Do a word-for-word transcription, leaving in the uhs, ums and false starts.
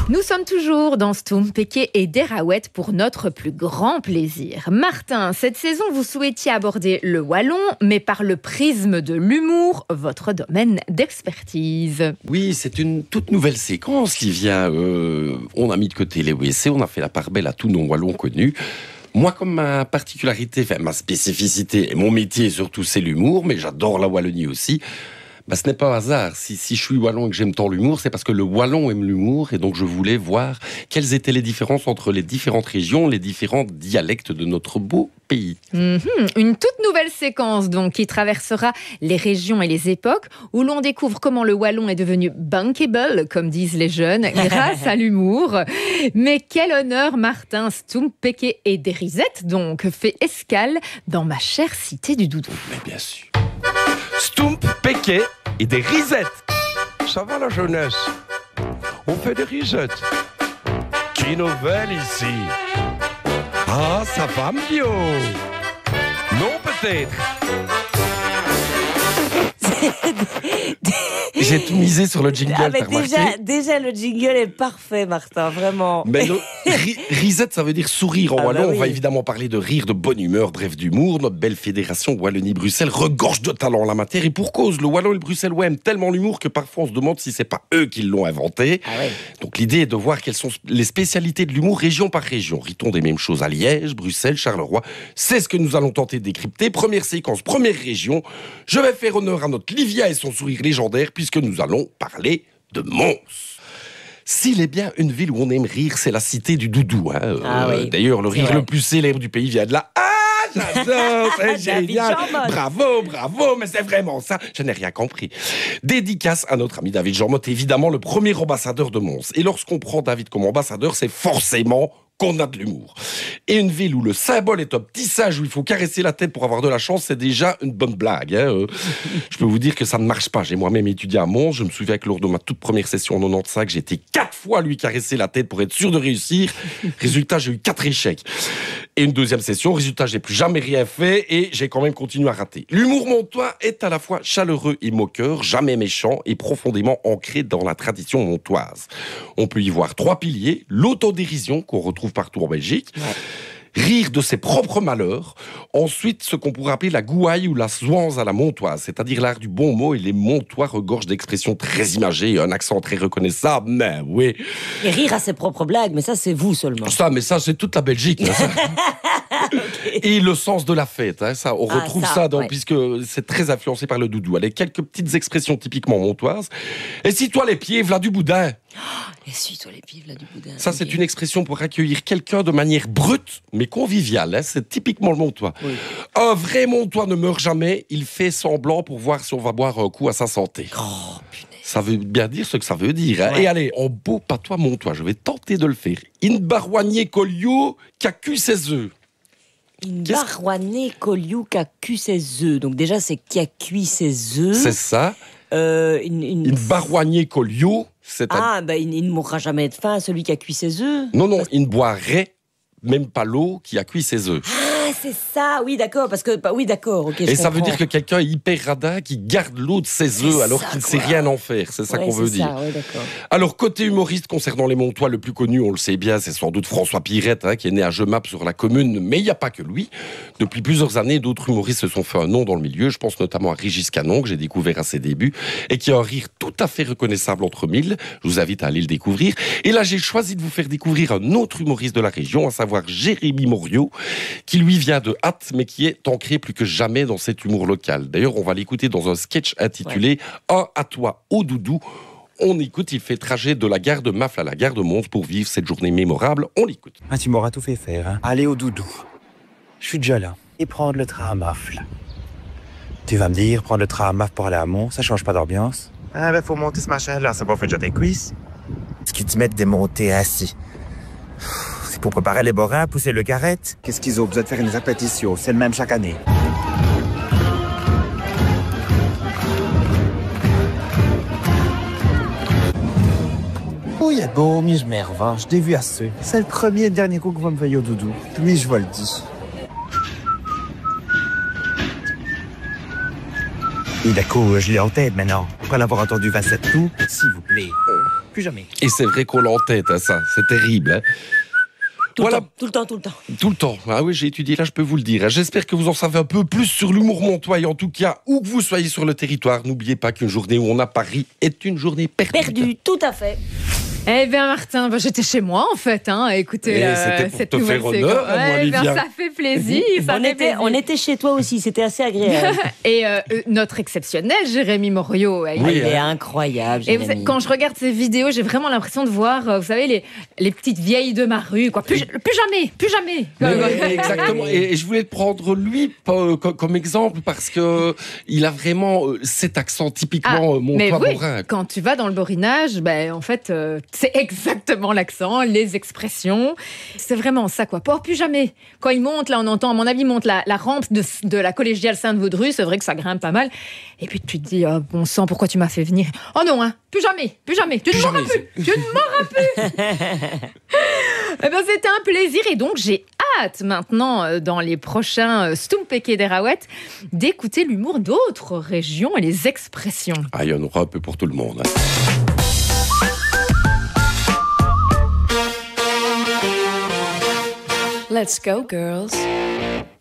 Nous sommes toujours dans Stoum, Péqué et Déraouette pour notre plus grand plaisir. Martin, cette saison, vous souhaitiez aborder le wallon, mais par le prisme de l'humour, votre domaine d'expertise. Oui, c'est une toute nouvelle séquence qui vient. Euh, on a mis de côté les W C, on a fait la part belle à tous nos wallons connus. Moi, comme ma particularité, enfin ma spécificité et mon métier surtout, c'est l'humour, mais j'adore la Wallonie aussi. Bah, ce n'est pas un hasard. Si, si je suis wallon et que j'aime tant l'humour, c'est parce que le wallon aime l'humour. Et donc, je voulais voir quelles étaient les différences entre les différentes régions, les différents dialectes de notre beau pays. Mmh, une toute nouvelle séquence, donc, qui traversera les régions et les époques, où l'on découvre comment le wallon est devenu bankable, comme disent les jeunes, grâce à l'humour. Mais quel honneur, Martin, Stoum, Péqué et Dérisette, donc, fait escale dans ma chère cité du Doudou. Mais bien sûr. Stoump, Péqué et des risettes. Ça va la jeunesse? On fait des risettes. Qui nouvelle ici? Ah, ça va mieux. Non, peut-être. J'ai tout misé sur le jingle, ah, mais t'as déjà, remarqué ? déjà, le jingle est parfait, Martin, vraiment. Mais le, ri, risette, ça veut dire sourire en ah wallon. bah oui. On va évidemment parler de rire, de bonne humeur, bref, d'humour. Notre belle fédération Wallonie-Bruxelles regorge de talent en la matière. Et pour cause, le wallon et le bruxellois aiment tellement l'humour que parfois on se demande si c'est pas eux qui l'ont inventé. Ah ouais. Donc l'idée est de voir quelles sont les spécialités de l'humour région par région. Rit-on des mêmes choses à Liège, Bruxelles, Charleroi? C'est ce que nous allons tenter de décrypter. Première séquence, première région. Je vais faire honneur à notre Livia et son sourire légendaire puisque nous allons parler de Mons. S'il est bien une ville où on aime rire, c'est la cité du Doudou. Hein. Ah euh, oui, D'ailleurs, le rire vrai. le plus célèbre du pays vient de là. Ah, j'adore, c'est David génial. Jormotte. Bravo, bravo, mais c'est vraiment ça. Je n'ai rien compris. Dédicace à notre ami David Jormotte, évidemment le premier ambassadeur de Mons. Et lorsqu'on prend David comme ambassadeur, c'est forcément qu'on a de l'humour. Et une ville où le symbole est un petit singe où il faut caresser la tête pour avoir de la chance, c'est déjà une bonne blague. Hein. Euh, je peux vous dire que ça ne marche pas. J'ai moi-même étudié à Mons. Je me souviens que lors de ma toute première session en quatre-vingt-quinze, j'ai été quatre fois à lui caresser la tête pour être sûr de réussir. Résultat, j'ai eu quatre échecs. Et une deuxième session, résultat, j'ai plus jamais rien fait et j'ai quand même continué à rater. L'humour montois est à la fois chaleureux et moqueur, jamais méchant et profondément ancré dans la tradition montoise. On peut y voir trois piliers: l'autodérision qu'on retrouve partout en Belgique, ouais. Rire de ses propres malheurs, ensuite ce qu'on pourrait appeler la gouaille ou la zouanze à la montoise, c'est-à-dire l'art du bon mot, et les montois regorgent d'expressions très imagées et un accent très reconnaissable, mais oui. Et rire à ses propres blagues, mais ça c'est vous seulement. Ça, mais ça c'est toute la Belgique. Là, ça. Okay. Et le sens de la fête, hein, ça, on ah, retrouve ça, ça dans, ouais. puisque c'est très influencé par le doudou. Allez, quelques petites expressions typiquement montoises. Et si toi les pieds, v'là du boudin. Et si toi les pieds, v'là du boudin. Ça, okay. C'est une expression pour accueillir quelqu'un de manière brute, mais conviviale. Hein, c'est typiquement le montois. Oui. Un vrai montois ne meurt jamais. Il fait semblant pour voir si on va boire un coup à sa santé. Oh, punaise. Ça veut bien dire ce que ça veut dire. Hein. Ouais. Et allez, en beau patois montois, je vais tenter de le faire. In barouanier colliot qu'a cu ses œufs. Une barouannée coliou qui a cuit ses œufs. Donc déjà, c'est qui a cuit ses œufs. C'est ça. Euh, une, une... une barouannée coliou, c'est Ah, un... ben il, il ne mourra jamais de faim, celui qui a cuit ses œufs. Non, non, il ne boirait même pas l'eau qui a cuit ses œufs. Ah, c'est ça, oui, d'accord, parce que... Bah, oui, d'accord, ok, je Et ça comprends. veut dire que quelqu'un est hyper radin qui garde l'eau de ses œufs alors qu'il ne sait rien en faire. C'est ça ouais, qu'on veut ça, dire. Ouais, d'accord. Alors, côté humoriste, concernant les Montois, le plus connu, on le sait bien, c'est sans doute François Pirette, hein, qui est né à Jemap sur la commune, mais il n'y a pas que lui. Depuis plusieurs années, d'autres humoristes se sont fait un nom dans le milieu. Je pense notamment à Régis Canon, que j'ai découvert à ses débuts, et qui a un rire tout à fait reconnaissable entre mille. Je vous invite à aller le découvrir. Et là, j'ai choisi de vous faire découvrir un autre humoriste de la région, à savoir Jérémy Moriot, qui lui vient de Hatt, mais qui est ancré plus que jamais dans cet humour local. D'ailleurs, on va l'écouter dans un sketch intitulé ouais. « Un à toi au doudou ». On écoute, il fait trajet de la gare de Mafle à la gare de Mons pour vivre cette journée mémorable. On l'écoute. Ah, tu m'auras tout fait faire. Hein. Aller au doudou. Je suis déjà là. Et prendre le train à Mafle. Tu vas me dire, prendre le train à Mafle pour aller à Mons, ça change pas d'ambiance. Ah ben, faut monter ce machin-là, ça va faire déjà tes cuisses. Ce qu'ils te mettent des montées assis. C'est pour préparer les borins, pousser le carrette. Qu'est-ce qu'ils ont besoin de faire une répétition? C'est le même chaque année. Oh, il est beau, mais je m'énerve, je t'ai vu assez. C'est le premier et dernier coup que va me veiller au doudou. Puis je vous le dis. Il est cool, je l'ai en tête maintenant. Après l'avoir entendu vingt-sept coups, s'il vous plaît. plus jamais. Et c'est vrai qu'on l'entête, hein, ça. C'est terrible. Hein. Tout, Voilà. le temps, tout le temps, tout le temps. Tout le temps. Ah oui, j'ai étudié là, je peux vous le dire. J'espère que vous en savez un peu plus sur l'humour montois. Et en tout cas, où que vous soyez sur le territoire, n'oubliez pas qu'une journée où on a Paris est une journée perdue. Perdu, tout à fait. Eh bien, Martin, bah, j'étais chez moi, en fait. Hein, écoutez, Et euh, c'était pour cette te nouvelle faire honneur, séquence. moi, Eh bien, Olivia. ça fait plaisir. ça On fait était, plaisir. on était chez toi aussi, c'était assez agréable. Et euh, euh, notre exceptionnel Jérémy Morio. il- Oui, Il est hein. incroyable, Et vous Jérémy. savez, quand je regarde ces vidéos, j'ai vraiment l'impression de voir, euh, vous savez, les, les petites vieilles de ma rue. Quoi. Plus, plus jamais, plus jamais. Mais Quoi. oui, exactement. Et je voulais prendre lui euh, co- comme exemple parce que il a vraiment euh, cet accent typiquement euh, mais montois oui, morin. quand tu vas dans le borinage, ben, en fait, euh, c'est exactement l'accent, les expressions. C'est vraiment ça, quoi. Pour plus jamais. Quand il monte, là, on entend, à mon avis, il monte la, la rampe de, de la collégiale Sainte-Vaudrue. C'est vrai que ça grimpe pas mal. Et puis tu te dis, oh, bon sang, pourquoi tu m'as fait venir? Oh non, hein, plus jamais, plus jamais. Tu Plus ne m'auras jamais. plus. Tu ne m'auras plus. Eh ben, c'était un plaisir. Et donc, j'ai hâte maintenant, euh, dans les prochains euh, Stumpeke des Raouettes, d'écouter l'humour d'autres régions et les expressions. Ah, il y en aura un peu pour tout le monde. hein. Let's go, girls.